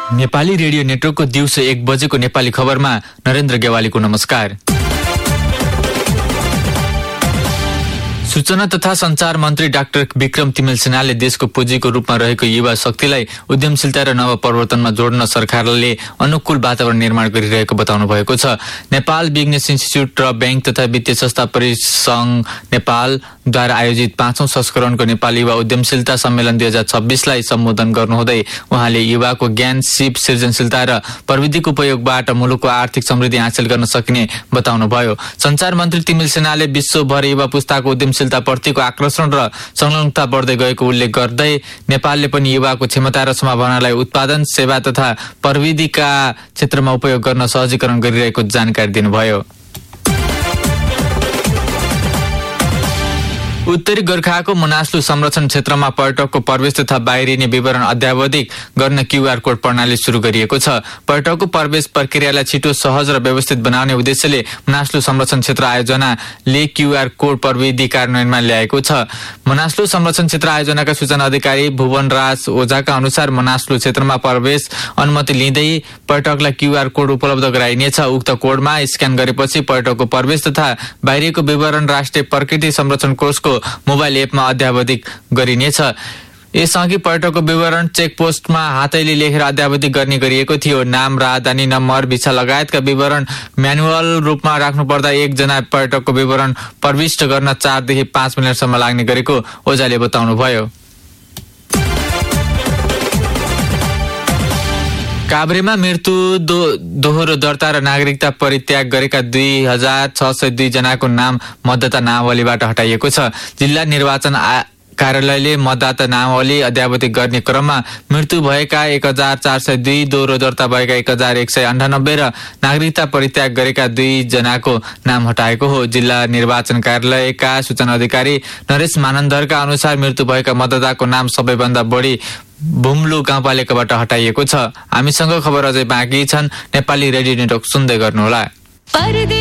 Nepali radio नेटवर्कको दिउँसो 1 बजेको नेपाली खबरमा नरेन्द्र गेवालीको नमस्कार। सूचना तथा सञ्चार मन्त्री डाक्टर विक्रम तिमिल सेनाले देशको पुँजीको रूपमा रहेको युवा शक्तिलाई उद्यमशीलता र नवप्रवर्तनमा जोड्न सरकारले अनुकूल वातावरण निर्माण गरिरहेको बताउनु भएको छ। नेपाल बिजनेस इन्स्टिच्युट र बैंक तथा वित्तीय संस्था परिसंघ नेपालद्वारा आयोजित 5औं संस्करणको नेपाल युवा उद्यमशीलता सम्मेलन 2026लाई सम्बोधन गर्नुहुँदै उहाँले युवाको ज्ञान, सिप, सृजनशीलता र प्रविधिको उपयोगबाट मुलुकको आर्थिक समृद्धि हासिल गर्न सकिने बताउनुभयो। सञ्चार मन्त्री तिमिल सेनाले विश्वभर युवा पुस्ताको प्रतिको आकर्षण र संलग्नता बढ्दै गएको उल्लेख गर्दै नेपालले पनि युवाको क्षमता र सम्भावनालाई उत्पादन, सेवा तथा प्रविधिका क्षेत्रमा उपयोग गर्न सहजीकरण गरिरहेको जानकारी दिनुभयो। उत्तरी गोर्खाको मनास्लु संरक्षण क्षेत्रमा पर्यटकको प्रवेश तथा बाहिरिने विवरण अद्यावधिक गर्न क्यूआर कोड प्रणाली सुरु गरिएको छ। पर्यटकको प्रवेश प्रक्रियालाई छिटो, सहज र व्यवस्थित बनाउने उद्देश्यले मनास्लु संरक्षण क्षेत्र आयोजनाले क्यूआर कोड प्रविधि कार्यान्वयनमा ल्याएको छ। मनास्लु संरक्षण क्षेत्र आयोजनाका सूचना अधिकारी भुवनराज ओझाका अनुसार मनास्लु क्षेत्रमा प्रवेश अनुमति लिँदै पर्यटकलाई क्यूआर कोड उपलब्ध गराइनेछ। उक्त कोडमा स्क्यान गरेपछि पर्यटकको प्रवेश तथा बाहिरिएको विवरण राष्ट्रिय प्रकृति संरक्षण कोषको मोबाइल एपमा अद्यावधिक गरिनेछ। यसअघि पर्यटकको विवरण चेकपोस्टमा हातैले लेखेर अद्यावधिक गर्ने गरिएको थियो। नाम, राजधानी नम्बर, भिसा लगायतका विवरण म्यानुअल रूपमा राख्नुपर्दा एकजना पर्यटकको विवरण प्रविष्ट गर्न 4 देखि 5 मिनटसम्म लाग्ने गरेको ओझाले बताउनुभयो। काभ्रेमा मृत्यु, दोहोरो दर्ता र नागरिकता परित्याग गरेका 2602 जनाको नाम मतदाता नामावलीबाट हटाइएको छ। जिल्ला निर्वाचन कार्यालयले मतदाता नामावली अद्यावधिक गर्ने क्रममा मृत्यु भएका 1402, दोहोरो दर्ता भएका 1198 र नागरिकता परित्याग गरेका 2 जनाको नाम हटाएको हो। जिल्ला निर्वाचन कार्यालयका सूचना अधिकारी नरेश मानन्दरका अनुसार मृत्यु भएका मतदाताको नाम सबैभन्दा बढी बुम्लु गाउँपालिकाबाट हटाइएको छ। हामीसँग खबर अझै बाँकी छन्। नेपाली रेडियो नेटवर्क सुन्दै गर्नुहोला।